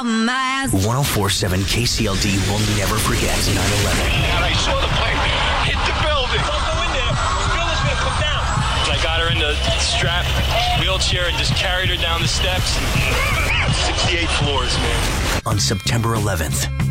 dumbass. 104.7 KCLD will never forget 9/11. And I saw the plane hit the building. Don't go in there. The building's going to come down. I got her in the strap wheelchair and just carried her down the steps. 68 floors, man. On September 11th,